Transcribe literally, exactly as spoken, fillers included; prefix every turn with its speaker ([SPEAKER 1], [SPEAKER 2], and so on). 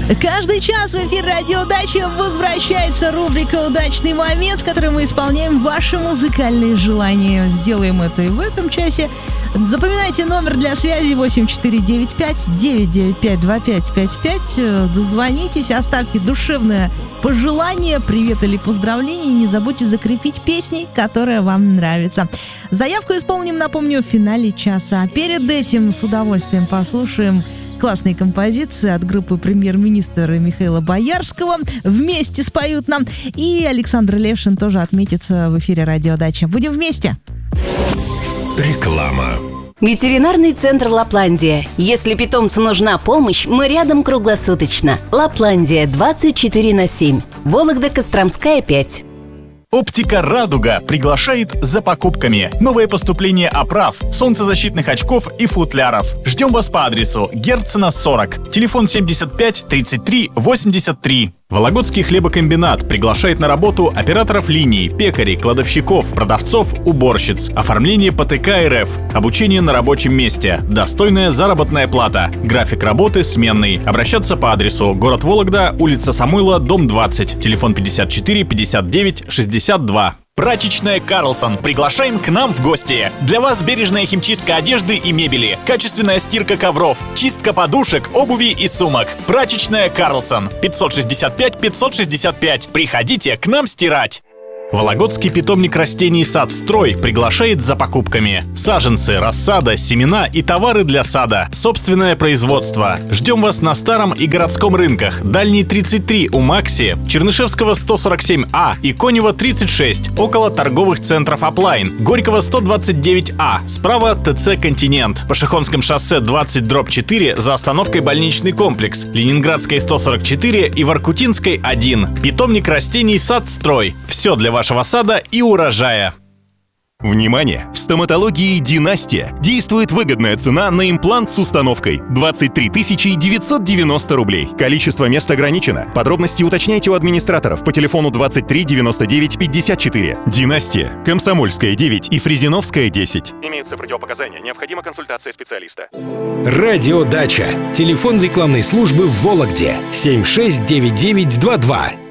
[SPEAKER 1] Каждый час в эфир Радио Дача возвращается рубрика «Удачный момент», в которой мы исполняем ваши музыкальные желания. Сделаем это и в этом часе. Запоминайте номер для связи восемь четыре девять пять девять девять пять два пять пять пять. Дозвонитесь, оставьте душевное пожелание, привет или поздравление. И не забудьте закрепить песни, которая вам нравится. Заявку исполним, напомню, в финале часа. А перед этим с удовольствием послушаем классные композиции от группы «Премьер-министр» Михаила Боярского. Вместе споют нам. И Александр Левшин тоже отметится в эфире «Радио Дача». Будем вместе.
[SPEAKER 2] Реклама.
[SPEAKER 3] Ветеринарный центр «Лапландия». Если питомцу нужна помощь, мы рядом круглосуточно. «Лапландия» двадцать четыре на семь. Вологда, Костромская, пять.
[SPEAKER 4] Оптика «Радуга» приглашает за покупками. Новое поступление оправ, солнцезащитных очков и футляров. Ждем вас по адресу Герцена сорок. Телефон семьдесят пять тридцать три восемьдесят три. Вологодский хлебокомбинат приглашает на работу операторов линий, пекарей, кладовщиков, продавцов, уборщиц. Оформление по тэ ка эр эф. Обучение на рабочем месте. Достойная заработная плата. График работы сменный. Обращаться по адресу: город Вологда, улица Самойла, дом двадцать. Телефон пятьдесят четыре пятьдесят девять шестьдесят два. Прачечная «Карлсон». Приглашаем к нам в гости. Для вас бережная химчистка одежды и мебели, качественная стирка ковров, чистка подушек, обуви и сумок. Прачечная «Карлсон». пятьсот шестьдесят пять пятьсот шестьдесят пять. Приходите к нам стирать. Вологодский питомник растений «Садстрой» приглашает за покупками. Саженцы, рассада, семена и товары для сада. Собственное производство. Ждем вас на Старом и Городском рынках. Дальний тридцать три у Макси, Чернышевского сто сорок семь а и Конева тридцать шесть, около торговых центров «Аплайн». Горького сто двадцать девять а, справа тэ цэ «Континент». По Шихонском шоссе двадцать дробь четыре за остановкой больничный комплекс. Ленинградской сто сорок четыре и Воркутинской один. Питомник растений «Садстрой». Все для вас вашего сада и урожая.
[SPEAKER 5] Внимание! В стоматологии «Династия» действует выгодная цена на имплант с установкой – двадцать три тысячи девятьсот девяносто рублей. Количество мест ограничено. Подробности уточняйте у администраторов по телефону двадцать три девяносто девять пятьдесят четыре. «Династия», Комсомольская, девять и Фрезеновская, десять. Имеются противопоказания. Необходима консультация специалиста.
[SPEAKER 2] Радио Дача. Телефон рекламной службы в Вологде. семь шесть девять девять два два.